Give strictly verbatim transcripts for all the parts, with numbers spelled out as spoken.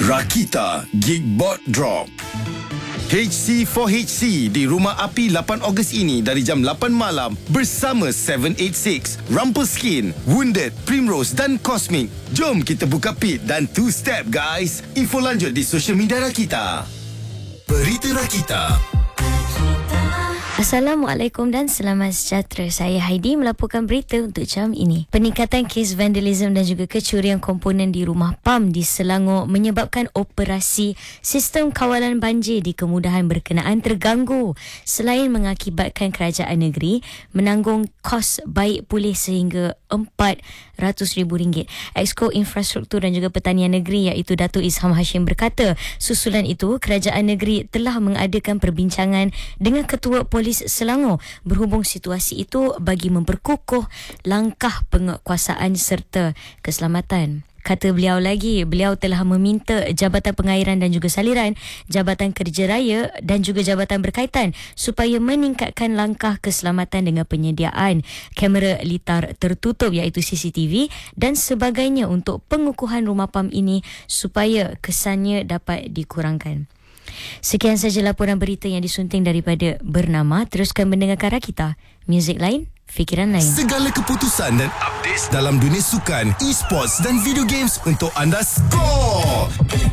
Rakita Geekbot Drop. H C for H C di Rumah Api lapan Ogos ini dari jam lapan malam bersama tujuh lapan enam, Rumpelstiltskin, Wounded, Primrose dan Cosmic. Jom kita buka pit dan two step guys. Info lanjut di social media Rakita. Berita Rakita. Assalamualaikum dan selamat sejahtera. Saya Heidi melaporkan berita untuk jam ini. Peningkatan kes vandalisme dan juga kecurian komponen di rumah P A M di Selangor menyebabkan operasi sistem kawalan banjir di kemudahan berkenaan terganggu. Selain mengakibatkan kerajaan negeri menanggung kos baik pulih sehingga empat ratus ribu ringgit. Exco Infrastruktur dan juga Pertanian Negeri iaitu Datuk Izham Hashim berkata, susulan itu kerajaan negeri telah mengadakan perbincangan dengan Ketua Polis Selangor berhubung situasi itu bagi memperkukuh langkah penguatkuasaan serta keselamatan. Kata beliau lagi, beliau telah meminta Jabatan Pengairan dan juga Saliran, Jabatan Kerja Raya dan juga jabatan berkaitan supaya meningkatkan langkah keselamatan dengan penyediaan kamera litar tertutup iaitu C C T V dan sebagainya untuk pengukuhan rumah P A M ini supaya kesannya dapat dikurangkan. Sekian saja laporan berita yang disunting daripada Bernama. Teruskan mendengarkan Rakita. Muzik lain, fikiran lain. Segala keputusan dan updates dalam dunia sukan, e-sports dan video games untuk anda skor.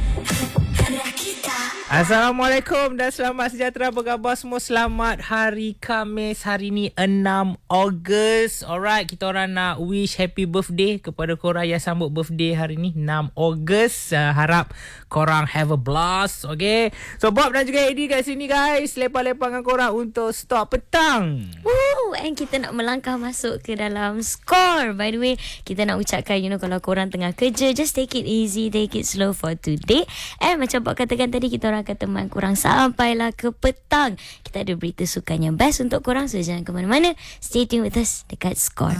Assalamualaikum dan selamat sejahtera. Apa khabar semua? Selamat hari Khamis. Hari ni enam Ogos. Alright, kita orang nak wish happy birthday kepada korang yang sambut birthday hari ni enam Ogos. uh, Harap korang have a blast. Okay, so Bob dan juga Eddie kat sini guys, lepak-lepak dengan korang untuk stop petang. Woo, and kita nak melangkah masuk ke dalam skor. By the way, kita nak ucapkan, you know, kalau korang tengah kerja, just take it easy, take it slow for today. And macam Bob katakan tadi, kita orang akan teman korang sampailah ke petang. Kita ada berita sukan yang best untuk korang, so jangan ke mana-mana. Stay tuned with us dekat Skor.